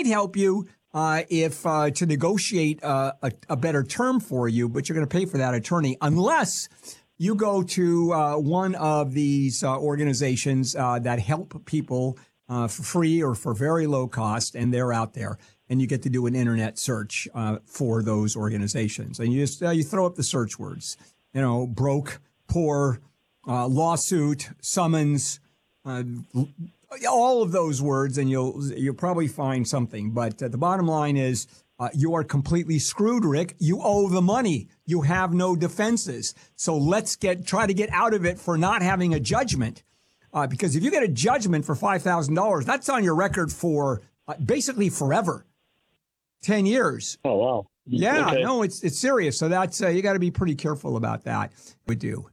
might help you if to negotiate a better term for you, but you're going to pay for that attorney unless you go to one of these organizations that help people for free or for very low cost, and they're out there. And you get to do an internet search for those organizations. And you just you throw up the search words, broke, poor, lawsuit, summons, all of those words, and you'll probably find something. But the bottom line is you are completely screwed, Rick. You owe the money. You have no defenses. So let's try to get out of it for not having a judgment. Because if you get a judgment for $5,000, that's on your record for basically forever. 10 years. Oh, wow. Yeah, okay. No, it's serious. So that's, you got to be pretty careful about that. We do.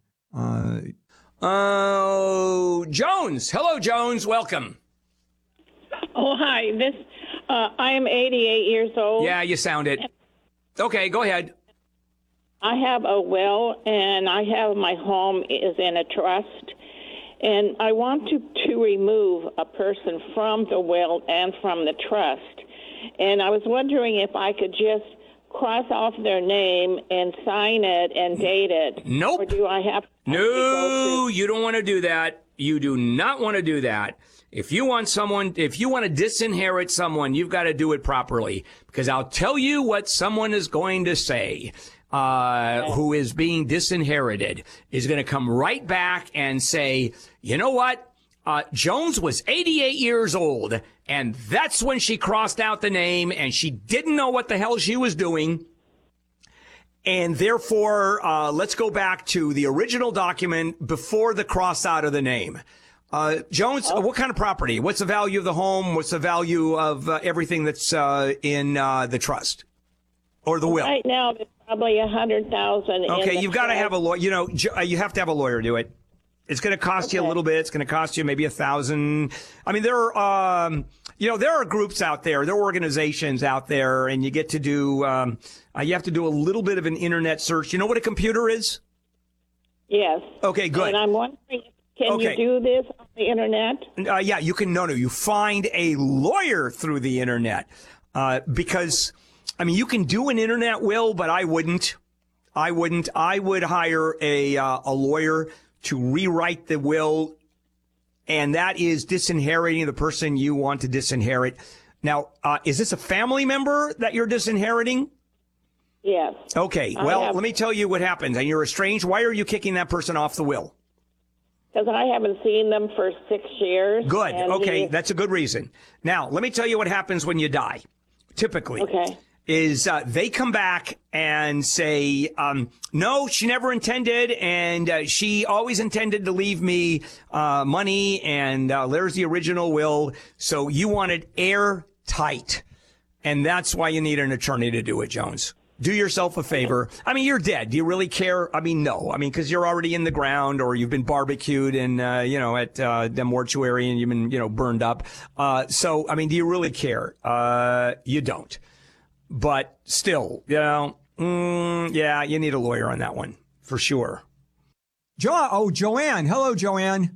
Jones. Hello, Jones. Welcome. Oh, hi. I am 88 years old. Yeah, you sound it. Okay, go ahead. I have a will, and I have my home is in a trust. And I want to remove a person from the will and from the trust. And I was wondering if I could just cross off their name and sign it and date it. Nope. Or do I have to No, you don't want to do that. You do not want to do that. If you want to disinherit someone, you've got to do it properly. Because I'll tell you what someone is going to say. Who is being disinherited is going to come right back and say, you know what? Jones was 88 years old, and that's when she crossed out the name, and she didn't know what the hell she was doing. And therefore, let's go back to the original document before the cross out of the name. Jones, what kind of property? What's the value of the home? What's the value of everything that's in the trust or the will? Right now, it's probably $100,000. Okay, you've got to have a lawyer. You have to have a lawyer do it. It's going to cost you a little bit. It's going to cost you maybe $1,000. I mean, there are groups out there, there are organizations out there, and you get to do, you have to do a little bit of an internet search. You know what a computer is? Yes. Okay, good. And I'm wondering, can you do this on the internet? Yeah, you can. No, you find a lawyer through the internet, because, I mean, you can do an internet will, but I wouldn't. I would hire a lawyer to rewrite the will, and that is disinheriting the person you want to disinherit. Now, is this a family member that you're disinheriting? Yes. Okay, well, let me tell you what happens. And you're estranged. Why are you kicking that person off the will? Because I haven't seen them for 6 years. Good. Okay, that's a good reason. Now, let me tell you what happens when you die, typically. Okay. Is they come back and say, no, she never intended, and she always intended to leave me money, and there's the original will. So you want it airtight, and that's why you need an attorney to do it, Jones. Do yourself a favor. I mean, you're dead. Do you really care? I mean, no. I mean, because you're already in the ground, or you've been barbecued and, at the mortuary, and you've been, burned up. So, I mean, do you really care? You don't. But still, yeah, you need a lawyer on that one, for sure. Joanne. Hello, Joanne.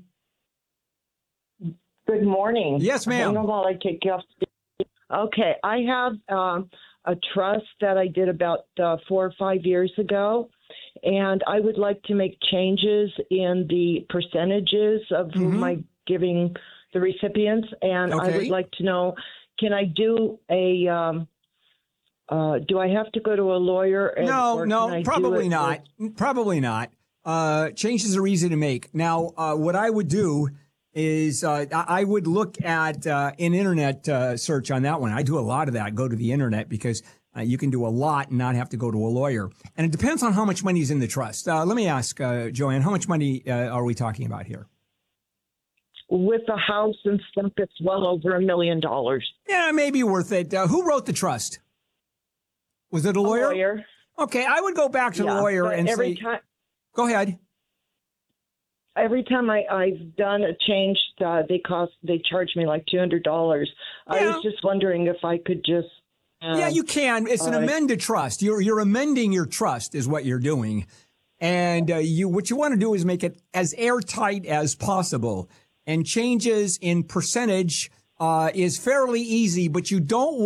Good morning. Yes, ma'am. I don't know while I take you off. Okay, I have a trust that I did about 4 or 5 years ago, and I would like to make changes in the percentages of whom I'm giving the recipients, and I would like to know, can I do a... do I have to go to a lawyer? No, probably not. Probably not. Changes are easy to make. Now, what I would do is I would look at an internet search on that one. I do a lot of that. Go to the internet because you can do a lot and not have to go to a lawyer. And it depends on how much money is in the trust. Let me ask, Joanne, how much money are we talking about here? With the house and stuff, it's well over $1 million. Yeah, maybe worth it. Who wrote the trust? Was it a lawyer? A lawyer. Okay, I would go back to the lawyer and say, go ahead. Every time I've done a change, they charge me like $200. I was just wondering if I could just. Yeah, you can. It's an amended trust. You're amending your trust is what you're doing, and what you want to do is make it as airtight as possible. And changes in percentage is fairly easy, but you don't